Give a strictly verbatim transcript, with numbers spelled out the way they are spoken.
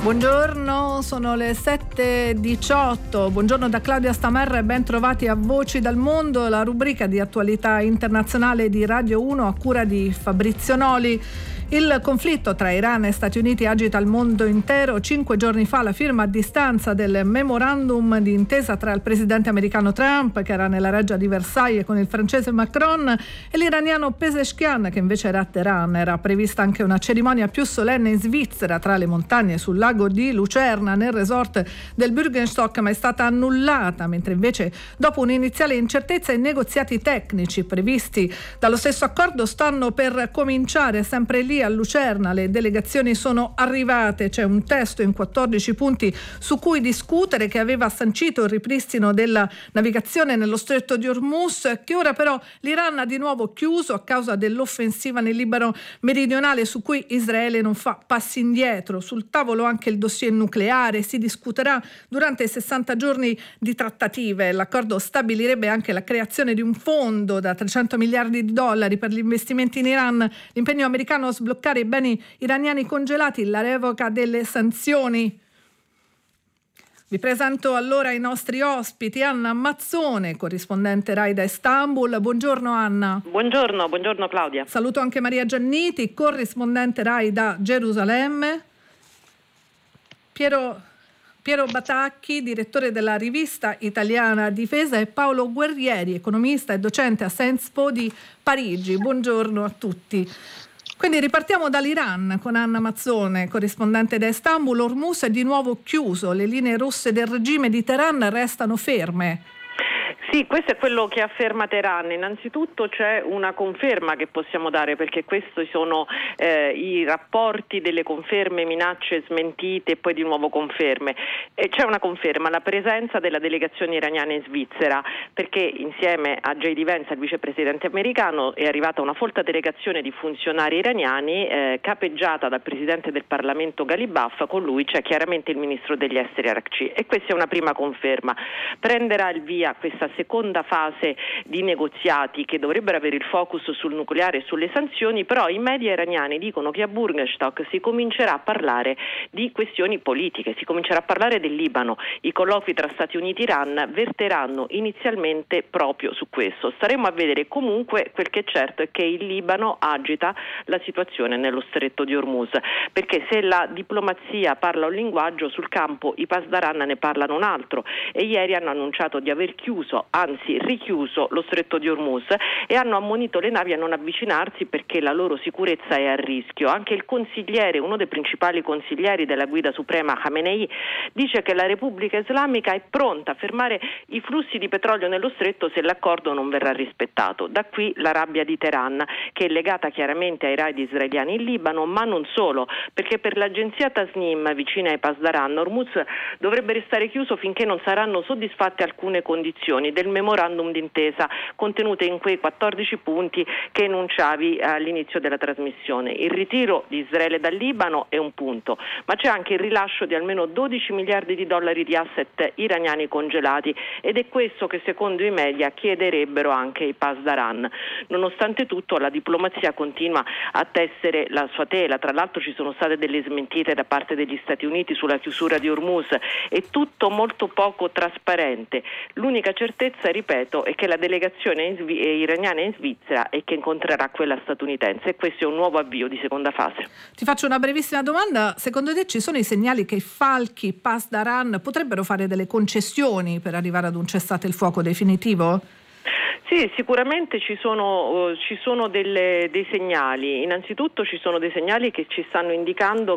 Buongiorno, sono le sette e diciotto. Buongiorno da Claudia Stamerra e ben trovati a Voci dal Mondo, la rubrica di attualità internazionale di Radio uno a cura di Fabrizio Noli. Il conflitto tra Iran e Stati Uniti agita il mondo intero. Cinque giorni fa la firma a distanza del memorandum di intesa tra il presidente americano Trump, che era nella reggia di Versailles, con il francese Macron e l'iraniano Pezeshkian, che invece era a Teheran. Era prevista anche una cerimonia più solenne in Svizzera, tra le montagne sul lago di Lucerna, nel resort del Bürgenstock, ma è stata annullata, mentre invece dopo un'iniziale incertezza i negoziati tecnici previsti dallo stesso accordo stanno per cominciare. Sempre lì a Lucerna le delegazioni sono arrivate, c'è un testo in quattordici punti su cui discutere, che aveva sancito il ripristino della navigazione nello stretto di Hormuz, che ora però l'Iran ha di nuovo chiuso a causa dell'offensiva nel Libano meridionale, su cui Israele non fa passi indietro. Sul tavolo anche il dossier nucleare, si discuterà durante i sessanta giorni di trattative. L'accordo stabilirebbe anche la creazione di un fondo da trecento miliardi di dollari per gli investimenti in Iran, l'impegno americano a sbloccare i beni iraniani congelati, la revoca delle sanzioni. Vi presento allora i nostri ospiti. Anna Mazzone, corrispondente Rai da Istanbul. Buongiorno Anna. Buongiorno, buongiorno Claudia. Saluto anche Maria Gianniti, corrispondente Rai da Gerusalemme. Piero, Piero Batacchi, direttore della rivista italiana Difesa, e Paolo Guerrieri, economista e docente a Sciences Po di Parigi. Buongiorno a tutti. Quindi ripartiamo dall'Iran con Anna Mazzone, corrispondente da Istanbul. Hormuz è di nuovo chiuso, le linee rosse del regime di Teheran restano ferme. Sì, questo è quello che afferma Teheran. Innanzitutto c'è una conferma che possiamo dare, perché questi sono eh, i rapporti delle conferme, minacce, smentite e poi di nuovo conferme. E c'è una conferma, la presenza della delegazione iraniana in Svizzera, perché insieme a J D Vance, il vicepresidente americano, è arrivata una folta delegazione di funzionari iraniani eh, capeggiata dal presidente del Parlamento Ghalibaf. Con lui c'è chiaramente il ministro degli esteri Araghchi, e questa è una prima conferma. Prenderà il via questa seconda fase di negoziati che dovrebbero avere il focus sul nucleare e sulle sanzioni, però i media iraniani dicono che a Bürgenstock si comincerà a parlare di questioni politiche, si comincerà a parlare del Libano. I colloqui tra Stati Uniti e Iran verteranno inizialmente proprio su questo. Staremo a vedere. Comunque quel che è certo è che il Libano agita la situazione nello stretto di Hormuz, perché se la diplomazia parla un linguaggio, sul campo i Pasdaran ne parlano un altro, e ieri hanno annunciato di aver chiuso, anzi richiuso, lo stretto di Hormuz, e hanno ammonito le navi a non avvicinarsi perché la loro sicurezza è a rischio. Anche il consigliere, uno dei principali consiglieri della guida suprema, Khamenei, dice che la Repubblica Islamica è pronta a fermare i flussi di petrolio nello stretto se l'accordo non verrà rispettato. Da qui la rabbia di Teheran, che è legata chiaramente ai raid israeliani in Libano, ma non solo, perché per l'agenzia Tasnim, vicina ai Pasdaran, Hormuz dovrebbe restare chiuso finché non saranno soddisfatte alcune condizioni del memorandum d'intesa contenute in quei quattordici punti che enunciavi all'inizio della trasmissione. Il ritiro di Israele dal Libano è un punto, ma c'è anche il rilascio di almeno dodici miliardi di dollari di asset iraniani congelati, ed è questo che secondo i media chiederebbero anche i Pasdaran. Nonostante tutto la diplomazia continua a tessere la sua tela. Tra l'altro ci sono state delle smentite da parte degli Stati Uniti sulla chiusura di Hormuz, è tutto molto poco trasparente. L'unica certezza, ripeto, è che la delegazione in Svi- iraniana è in Svizzera e che incontrerà quella statunitense, e questo è un nuovo avvio di seconda fase. Ti faccio una brevissima domanda. Secondo te ci sono i segnali che i falchi Pasdaran potrebbero fare delle concessioni per arrivare ad un cessate il fuoco definitivo? Sì, sicuramente ci sono, uh, ci sono delle, dei segnali. Innanzitutto ci sono dei segnali che ci stanno indicando